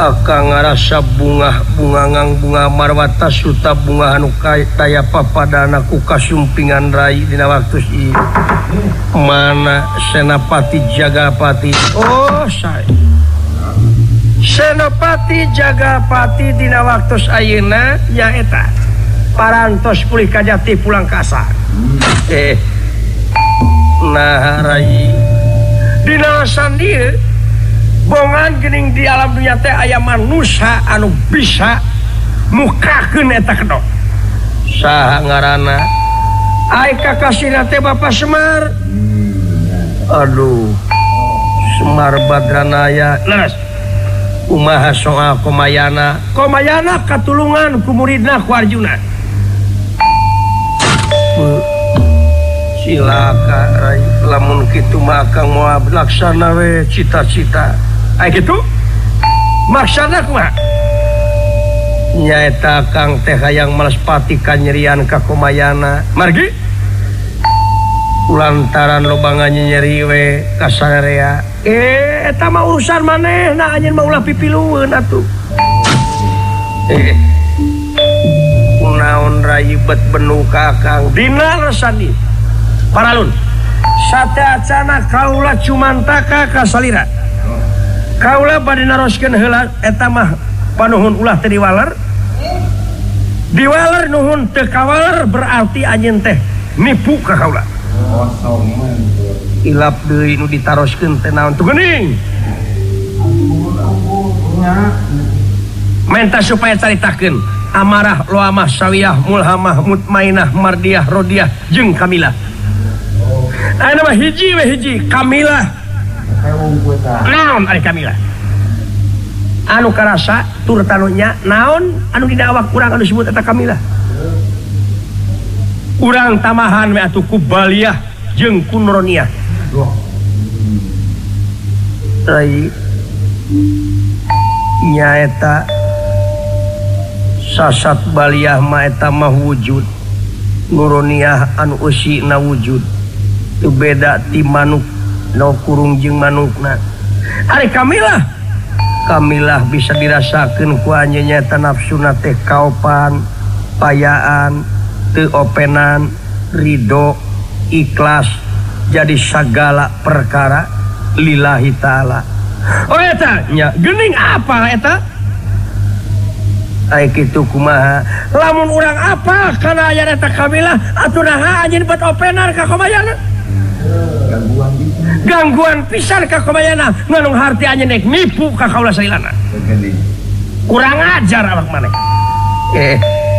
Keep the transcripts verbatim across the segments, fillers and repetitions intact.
akan ngarasa bunga-bungangang bunga marwata suta bunga anu kaya papadana ku kasumpingan rai dina waktu ieu. Mana Senapati Jagapati? Oh, saya. Senapati Jagapati dina waktu ayeuna nyaeta parantos pulih ka jati pulang ka asal. Eh. Nah, rai dina sandieu bongan geuning di alam dunya teh aya manusia anu bisa mukakeun eta kedok. Saha ngaranna? Ai kakasina teh Bapak Semar. Aduh. Semar Badranaya. Leres. Kumaha soal Komayana? Komayana katulungan ku muridna ku Arjuna. Silaka rai lamun kitu mah akang moal laksana we cita-cita. Ai kitu maksana kumaha nyaeta kang teh hayang malespati kanyerian ka Komayana margi lantaran loba nganyeri we ka sararea. Eh eta mah urusan manehna anjeun mah ulah pipilueun atuh. Eh kunaon rai bet benu ka akang dina resani paralun sateacana kaula cumantaka ka salira. Kaula bade naroskeun heula eta mah panuhun ulah teu diwaler. Diwaler nuhun teu kawaler berarti anjeun teh nipu ka kaula. Ilap deui nu ditaroskeun teh naon tu geuning. Menta supaya caritakeun amarah loamah sawiyah mulhamah mutmainah mardiyah rodiyah jeung kamilah. Aya mah hiji we hiji kamilah. Naon ari Kamila anu karasa tur tanunya naon anu dina awak urang anu disebut eta Kamila. Urang tamahan we atuh ku Baliah jeung ku Nuroniah. Rai nyaeta sasat Baliah mah eta mah wujud, Nuroniah anu eusina wujud teu beda ti manuk no kurung jeung manukna. Ari Kamilah Kamilah bisa dirasakeun ku anjeun nyaeta nafsuna teh kaopan, payaan, teu openan, ridho, ikhlas jadi sagala perkara lillahi taala. Oh eta nya geuning apa eta? Ai kitu kumaha? Lamun urang apa kana aya eta Kamilah atuh naha anjeun bet openan ka komayana? Gangguan gangguan pisan ka komayana nganung harti anjeun nek nipu ka kaula sailana. Kurang ajar awak maneh. Eh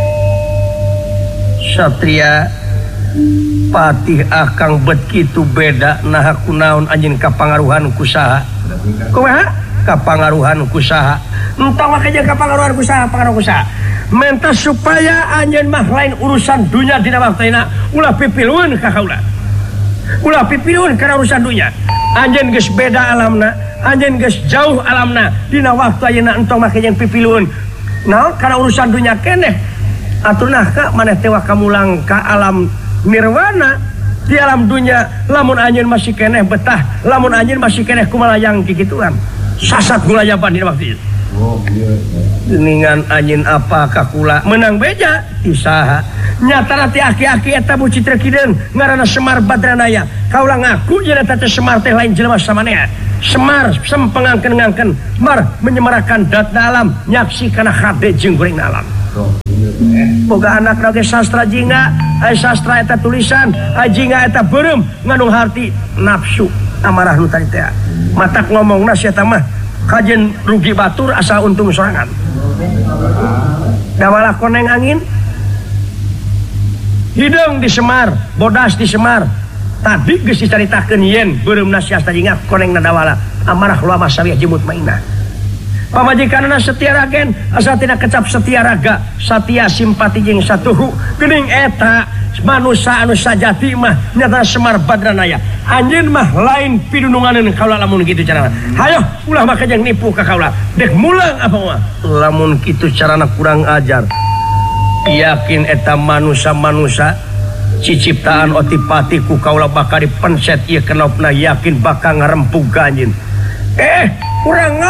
Satria patih akang bet kitu beda naha kunaon anjeun kapangaruhan ku saha? Kumaha? Kapangaruhan ku saha? Entong mah jeung kapangaruhan ku saha, pangaruh ku saha? Menta supaya anjeun mah lain urusan dunya dina waktuna ulah pipilueun ka kaula. Ulah pipilueun kana urusan dunya. Anjeun geus beda alamna, anjeun geus jauh alamna. Dina waktu ayeuna entong make jeung pipilueun. Naon kana urusan dunya keneh. Atunah ka maneh teh kamulang ka alam nirwana. Di alam dunya lamun anjeun masih keneh betah, lamun anjeun masih keneh kumalayang kikituan. Sasat gulayaban dina waktu itu. Oh iya. Geningan anjeun apa ka kula menang beja ti saha? Nyatana ti aki-aki eta bucitra kideun ngaranna Semar Badranaya. Kaula ngaku yen eta teh Semar teh lain jelema samanea. Semar sempengangkeun-ngangkeun mar menyemarakan dat alam nyaksi kana hade jeung goreng alam. Boga anak nage sastra jingga, ai sastra eta tulisan, ai jingga eta beureum ngandung harti nafsu amarah nu tadi teh. Matak ngomongna sia eta mah kajen rugi batur asa untung sorangan. Dawalah koneng angin. Hidung di Semar, bodas di Semar. Tadi geus dicaritakeun yen beureumna sia asta jingga konengna dawala amarah ulama sawiyah jemut mainah. Pamajikanna Setia Ragen asa tina kecap Setia Raga, satia simpati jeung satuhu. Geuning eta manusia anu sajati mah nyata Semar Badranaya. Anjeun mah lain pidununganeun kaula lamun kitu carana. Hayo ulah make jeung nipu ka kaula. Dek mulang apa mah? Lamun kitu carana kurang ajar. Yakin eta manusia-manusia ciciptaan otipati ku kaula bakal dipenset ieu kenopna yakin bakal ngarempug anjeun. Eh kurang